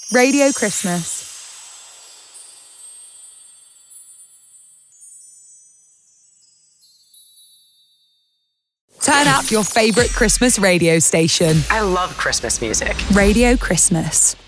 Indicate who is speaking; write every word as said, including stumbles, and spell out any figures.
Speaker 1: Radio Christmas. Turn up your favourite Christmas radio station.
Speaker 2: I love Christmas music.
Speaker 1: Radio Christmas.